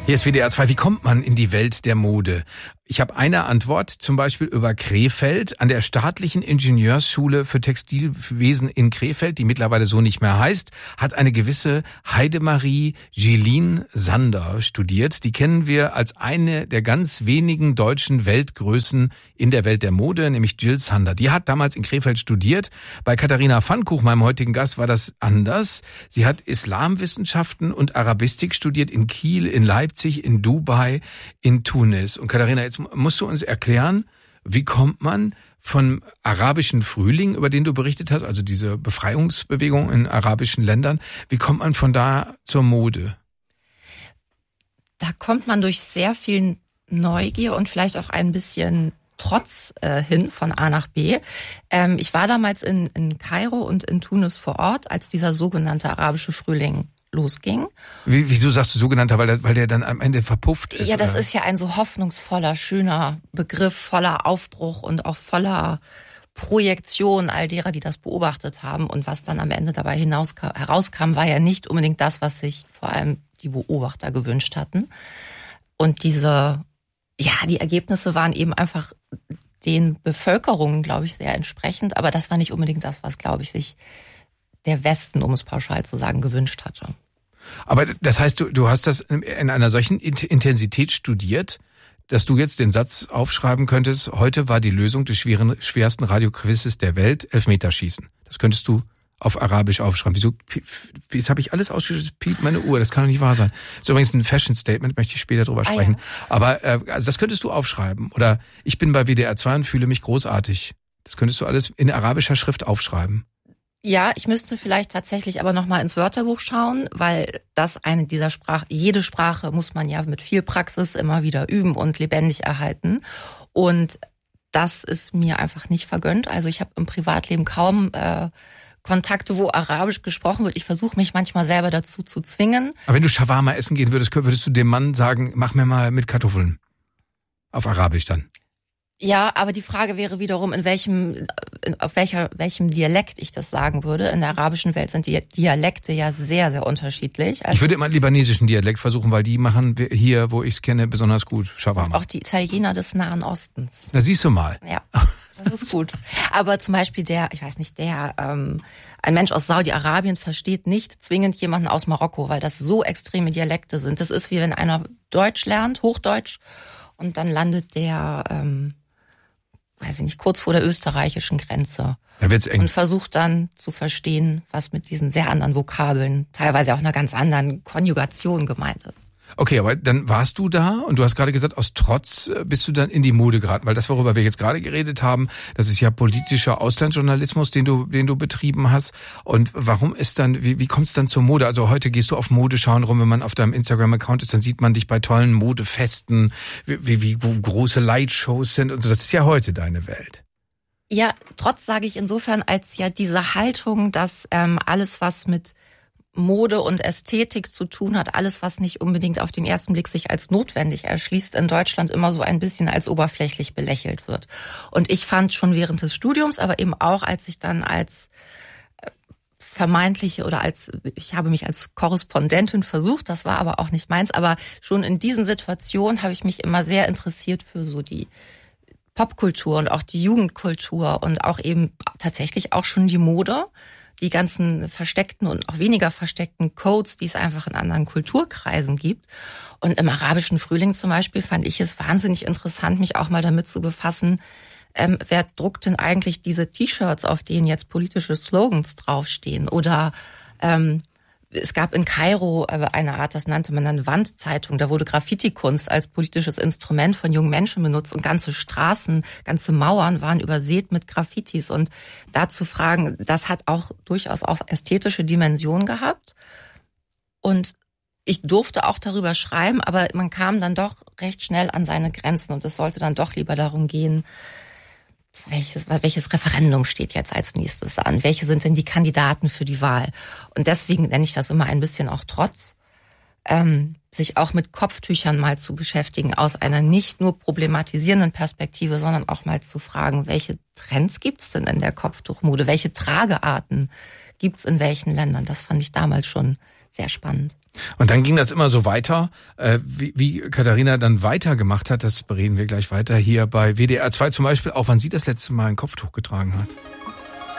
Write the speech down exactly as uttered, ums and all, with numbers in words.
Hier ist W D R zwei. Wie kommt man in die Welt der Mode? Ich habe eine Antwort, zum Beispiel über Krefeld an der Staatlichen Ingenieursschule für Textilwesen in Krefeld, die mittlerweile so nicht mehr heißt, hat eine gewisse Heidemarie Jeline Sander studiert. Die kennen wir als eine der ganz wenigen deutschen Weltgrößen in der Welt der Mode, nämlich Jill Sander. Die hat damals in Krefeld studiert. Bei Katharina Pfannkuch, meinem heutigen Gast, war das anders. Sie hat Islamwissenschaften und Arabistik studiert in Kiel, in Leipzig, in Dubai, in Tunis. Und Katharina, jetzt musst du uns erklären, wie kommt man vom arabischen Frühling, über den du berichtet hast, also diese Befreiungsbewegung in arabischen Ländern, wie kommt man von da zur Mode? Da kommt man durch sehr viel Neugier und vielleicht auch ein bisschen Trotz äh, hin von A nach B. Ähm, ich war damals in, in Kairo und in Tunis vor Ort, als dieser sogenannte arabische Frühling losging. Wie, wieso sagst du sogenannter, weil der, weil der dann am Ende verpufft ist? Ja, das oder? Ist ja ein so hoffnungsvoller, schöner Begriff, voller Aufbruch und auch voller Projektion all derer, die das beobachtet haben. Und was dann am Ende dabei hinaus herauskam, war ja nicht unbedingt das, was sich vor allem die Beobachter gewünscht hatten. Und diese, ja, die Ergebnisse waren eben einfach den Bevölkerungen, glaube ich, sehr entsprechend. Aber das war nicht unbedingt das, was, glaube ich, sich der Westen, um es pauschal zu sagen, gewünscht hatte. Aber das heißt, du, du hast das in einer solchen Intensität studiert, dass du jetzt den Satz aufschreiben könntest, heute war die Lösung des schweren, schwersten Radioquizzes der Welt, Elfmeterschießen. Das könntest du auf Arabisch aufschreiben. Wieso? Jetzt habe ich alles ausgeschrieben, piept meine Uhr, das kann doch nicht wahr sein. Das ist übrigens ein Fashion-Statement, möchte ich später drüber sprechen. Ah, ja. Aber äh, also das könntest du aufschreiben. Oder ich bin bei W D R zwei und fühle mich großartig. Das könntest du alles in arabischer Schrift aufschreiben. Ja, ich müsste vielleicht tatsächlich aber nochmal ins Wörterbuch schauen, weil das eine dieser Sprachen, jede Sprache muss man ja mit viel Praxis immer wieder üben und lebendig erhalten. Und das ist mir einfach nicht vergönnt. Also ich habe im Privatleben kaum äh, Kontakte, wo Arabisch gesprochen wird. Ich versuche mich manchmal selber dazu zu zwingen. Aber wenn du Shawarma essen gehen würdest, würdest du dem Mann sagen, mach mir mal mit Kartoffeln. Auf Arabisch dann. Ja, aber die Frage wäre wiederum, in welchem, in, auf welcher, welchem Dialekt ich das sagen würde. In der arabischen Welt sind die Dialekte ja sehr, sehr unterschiedlich. Also ich würde immer einen libanesischen Dialekt versuchen, weil die machen hier, wo ich es kenne, besonders gut Shawarma. Auch die Italiener des Nahen Ostens. Na, siehst du mal. Ja, das ist gut. Aber zum Beispiel der, ich weiß nicht, der, ähm, ein Mensch aus Saudi-Arabien versteht nicht zwingend jemanden aus Marokko, weil das so extreme Dialekte sind. Das ist wie wenn einer Deutsch lernt, Hochdeutsch, und dann landet der, ähm, weiß ich nicht, kurz vor der österreichischen Grenze. Da wird's eng. Und versucht dann zu verstehen, was mit diesen sehr anderen Vokabeln, teilweise auch einer ganz anderen Konjugation gemeint ist. Okay, aber dann warst du da und du hast gerade gesagt, aus Trotz bist du dann in die Mode geraten, weil das, worüber wir jetzt gerade geredet haben, das ist ja politischer Auslandsjournalismus, den du, den du betrieben hast. Und warum ist dann, wie, wie kommt es dann zur Mode? Also heute gehst du auf Modeschauen rum, wenn man auf deinem Instagram-Account ist, dann sieht man dich bei tollen Modefesten, wie, wie, wie große Lightshows sind und so. Das ist ja heute deine Welt. Ja, Trotz sage ich insofern, als ja diese Haltung, dass ähm, alles, was mit Mode und Ästhetik zu tun hat, alles, was nicht unbedingt auf den ersten Blick sich als notwendig erschließt, in Deutschland immer so ein bisschen als oberflächlich belächelt wird. Und ich fand schon während des Studiums, aber eben auch, als ich dann als vermeintliche oder als, ich habe mich als Korrespondentin versucht, das war aber auch nicht meins, aber schon in diesen Situationen habe ich mich immer sehr interessiert für so die Popkultur und auch die Jugendkultur und auch eben tatsächlich auch schon die Mode. Die ganzen versteckten und auch weniger versteckten Codes, die es einfach in anderen Kulturkreisen gibt. Und im arabischen Frühling zum Beispiel fand ich es wahnsinnig interessant, mich auch mal damit zu befassen, ähm, wer druckt denn eigentlich diese T-Shirts, auf denen jetzt politische Slogans draufstehen? Oder ähm, es gab in Kairo eine Art, das nannte man dann Wandzeitung, da wurde Graffiti-Kunst als politisches Instrument von jungen Menschen benutzt und ganze Straßen, ganze Mauern waren übersät mit Graffitis. Und da zu fragen, das hat auch durchaus auch ästhetische Dimensionen gehabt. Und ich durfte auch darüber schreiben, aber man kam dann doch recht schnell an seine Grenzen und es sollte dann doch lieber darum gehen, Welches, welches Referendum steht jetzt als nächstes an? Welche sind denn die Kandidaten für die Wahl? Und deswegen nenne ich das immer ein bisschen auch Trotz, ähm, sich auch mit Kopftüchern mal zu beschäftigen, aus einer nicht nur problematisierenden Perspektive, sondern auch mal zu fragen, welche Trends gibt's denn in der Kopftuchmode? Welche Tragearten gibt's in welchen Ländern? Das fand ich damals schon sehr spannend. Und dann ging das immer so weiter. Äh, wie, wie Katharina dann weitergemacht hat, das bereden wir gleich weiter hier bei W D R zwei zum Beispiel, auch wann sie das letzte Mal ein Kopftuch getragen hat.